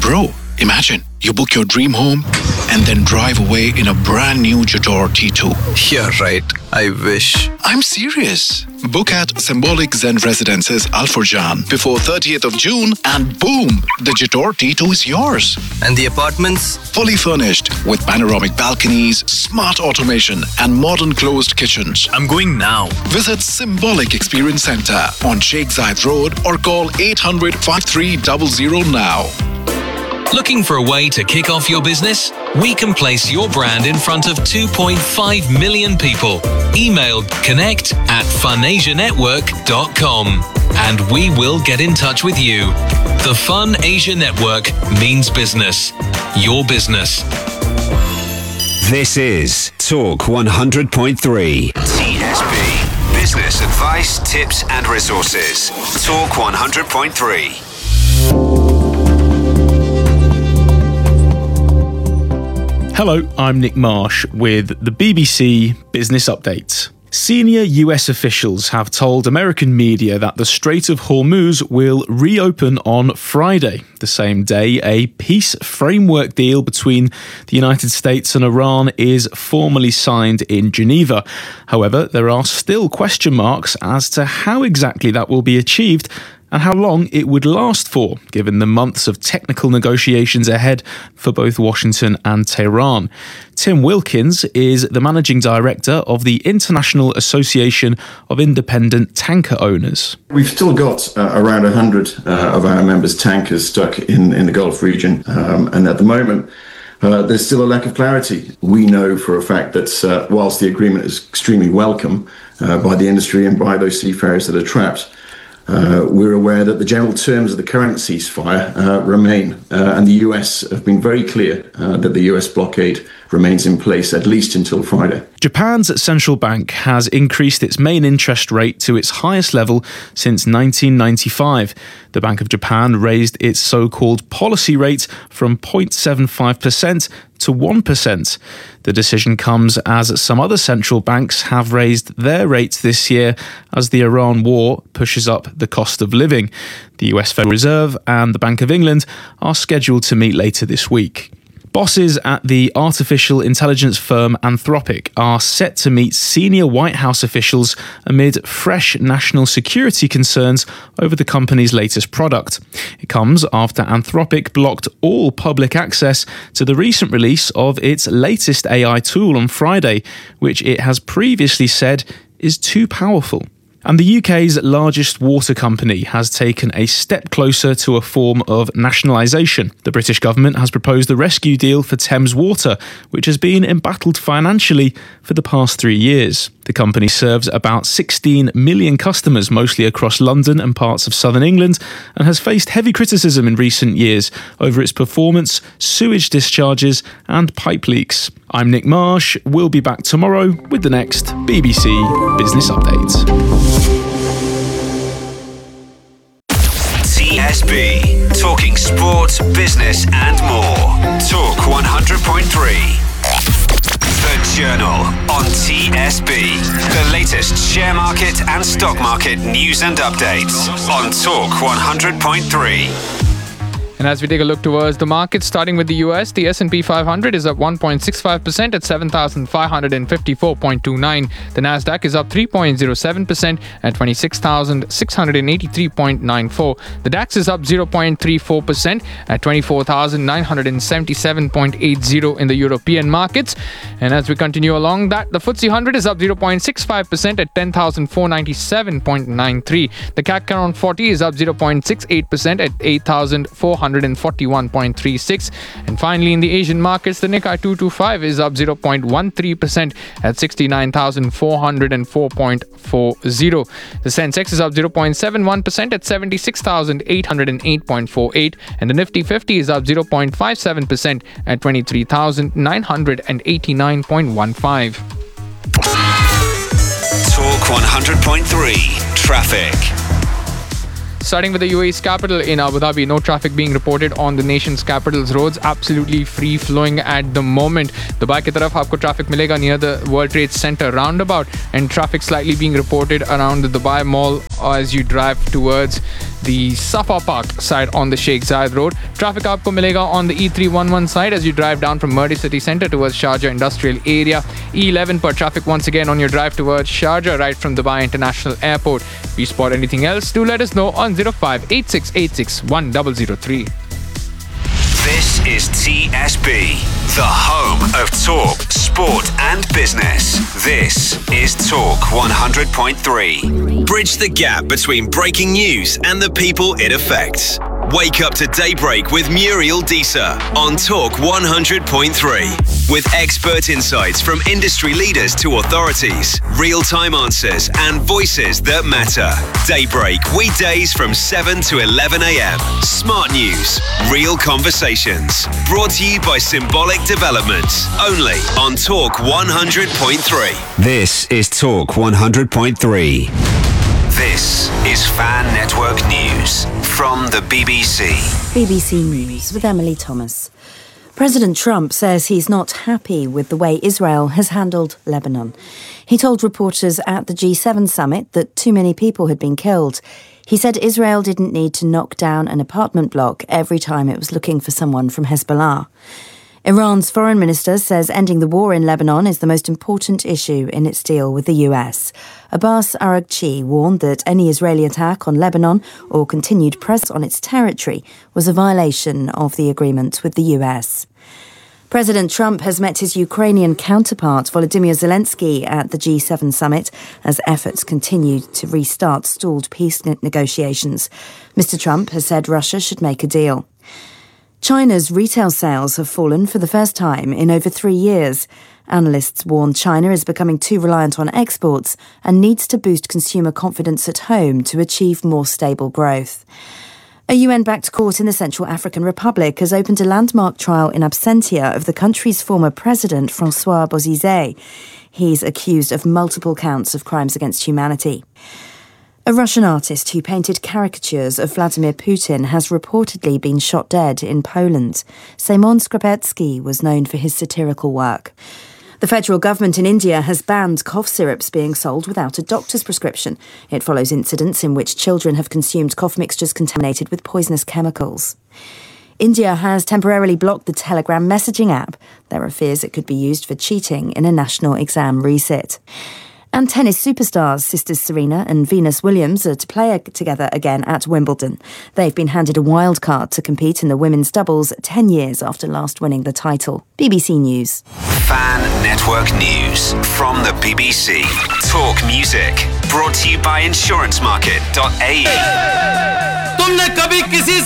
Bro, imagine you book your dream home and then drive away in a brand new Jator T2. Yeah, right. I wish. I'm serious. Book at Symbolic Zen Residences, Al Furjan before 30th of June and boom, the Jator T2 is yours. And the apartments? Fully furnished with panoramic balconies, smart automation and modern closed kitchens. I'm going now. Visit Symbolic Experience Center on Sheikh Zayed Road or call 800-5300 now. Looking for a way to kick off your business? We can place your brand in front of 2.5 million people. Email connect@funasianetwork.com and we will get in touch with you. The Fun Asia Network means business. Your business. This is Talk 100.3. TSB. Business advice, tips and resources. Talk 100.3. Hello, I'm Nick Marsh with the BBC Business Update. Senior US officials have told American media that the Strait of Hormuz will reopen on Friday, the same day a peace framework deal between the United States and Iran is formally signed in Geneva. However, there are still question marks as to how exactly that will be achieved and how long it would last for, given the months of technical negotiations ahead for both Washington and Tehran. Tim Wilkins is the managing director of the International Association of Independent Tanker Owners. We've still got around 100 of our members' tankers stuck in the Gulf region, and at the moment, there's still a lack of clarity. We know for a fact that whilst the agreement is extremely welcome by the industry and by those seafarers that are trapped, we're aware that the general terms of the current ceasefire remain, and the US have been very clear that the US blockade remains in place at least until Friday. Japan's central bank has increased its main interest rate to its highest level since 1995. The Bank of Japan raised its so-called policy rate from 0.75% to 1%. The decision comes as some other central banks have raised their rates this year as the Iran war pushes up the cost of living. The US Federal Reserve and the Bank of England are scheduled to meet later this week. Bosses at the artificial intelligence firm Anthropic are set to meet senior White House officials amid fresh national security concerns over the company's latest product. It comes after Anthropic blocked all public access to the recent release of its latest AI tool on Friday, which it has previously said is too powerful. And the UK's largest water company has taken a step closer to a form of nationalisation. The British government has proposed a rescue deal for Thames Water, which has been embattled financially for the past 3 years. The company serves about 16 million customers, mostly across London and parts of southern England, and has faced heavy criticism in recent years over its performance, sewage discharges and pipe leaks. I'm Nick Marsh. We'll be back tomorrow with the next BBC Business Update. TSB. Talking sport, business and more. Talk 100.3. The Journal on TSB. The latest share market and stock market news and updates on Talk 100.3. And as we take a look towards the markets, starting with the US, the S&P 500 is up 1.65% at 7,554.29. The Nasdaq is up 3.07% at 26,683.94. The DAX is up 0.34% at 24,977.80 in the European markets. And as we continue along that, the FTSE 100 is up 0.65% at 10,497.93. The CAC Caron 40 is up 0.68% at 8,441.36. And finally, in the Asian markets, the Nikkei 225 is up 0.13% at 69,404.40. The Sensex is up 0.71% at 76,808.48. And the Nifty 50 is up 0.57% at 23,989.15. Talk 100.3 Traffic. Starting with the UAE's capital in Abu Dhabi, no traffic being reported on the nation's capital's roads. Absolutely free flowing at the moment. Dubai की तरफ आपको traffic मिलेगा near the World Trade Center roundabout, and traffic slightly being reported around the Dubai Mall as you drive towards the Safa Park side on the Sheikh Zayed Road. Traffic आपको मिलेगा on the E311 side as you drive down from Murdi City Center towards Sharjah Industrial Area. E11 per traffic once again on your drive towards Sharjah right from Dubai International Airport. If you spot anything else, do let us know on 0586861003. This is TSB, the home of talk, sport and business. This is Talk 100.3. Bridge the gap between breaking news and the people it affects. Wake up to daybreak with Muriel Deesa on Talk 100.3. With expert insights from industry leaders to authorities, real-time answers and voices that matter. Daybreak, weekdays from 7 to 11 a.m. Smart news, real conversations. Brought to you by Symbolic Development. Only on Talk 100.3. This is Talk 100.3. This is Fan Network News from the BBC. BBC News with Emily Thomas. President Trump says he's not happy with the way Israel has handled Lebanon. He told reporters at the G7 summit that too many people had been killed. He said Israel didn't need to knock down an apartment block every time it was looking for someone from Hezbollah. Iran's foreign minister says ending the war in Lebanon is the most important issue in its deal with the US. Abbas Araghchi warned that any Israeli attack on Lebanon or continued presence on its territory was a violation of the agreement with the US. President Trump has met his Ukrainian counterpart Volodymyr Zelensky at the G7 summit as efforts continue to restart stalled peace negotiations. Mr. Trump has said Russia should make a deal. China's retail sales have fallen for the first time in over 3 years. Analysts warn China is becoming too reliant on exports and needs to boost consumer confidence at home to achieve more stable growth. A UN-backed court in the Central African Republic has opened a landmark trial in absentia of the country's former president, Francois Bozizé. He's accused of multiple counts of crimes against humanity. A Russian artist who painted caricatures of Vladimir Putin has reportedly been shot dead in Poland. Semyon Skrapetsky was known for his satirical work. The federal government in India has banned cough syrups being sold without a doctor's prescription. It follows incidents in which children have consumed cough mixtures contaminated with poisonous chemicals. India has temporarily blocked the Telegram messaging app. There are fears it could be used for cheating in a national exam resit. And tennis superstars sisters Serena and Venus Williams are to play together again at Wimbledon. They've been handed a wild card to compete in the women's doubles 10 years after last winning the title. BBC News. Fan Network News from the BBC. Talk music. Brought to you by insurancemarket.ae. तुमने कभी किसी